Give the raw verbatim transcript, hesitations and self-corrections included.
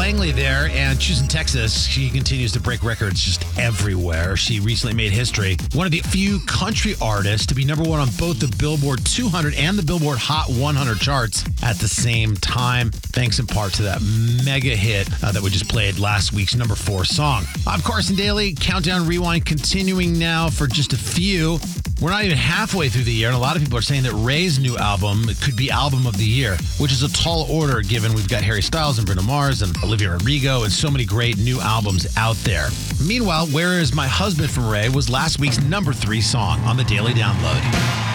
Langley there, and she's in Texas. She continues to break records just everywhere. She recently made history. One of the few country artists to be number one on both the Billboard two hundred and the Billboard Hot one hundred charts at the same time, thanks in part to that mega hit uh, that we just played, last week's number four song. I'm Carson Daly. Countdown Rewind continuing now for just a few. We're not even halfway through the year, and a lot of people are saying that Ray's new album could be album of the year, which is a tall order given we've got Harry Styles and Bruno Mars and Olivia Rodrigo and so many great new albums out there. Meanwhile, Where Is My Husband from Ray was last week's number three song on the Daily Download.